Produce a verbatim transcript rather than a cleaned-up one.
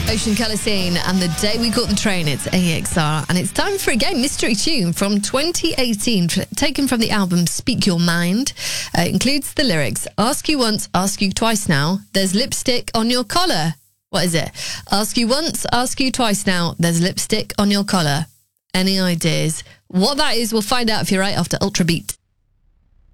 Ocean Colour Scene and The Day We Caught the Train. It's A X R, and it's time for a game mystery tune from twenty eighteen, taken from the album Speak Your Mind. Uh, it includes the lyrics, ask you once, ask you twice now, there's lipstick on your collar. What is it? Ask you once, ask you twice now, there's lipstick on your collar. Any ideas? What that is, we'll find out if you're right after Ultra Beat.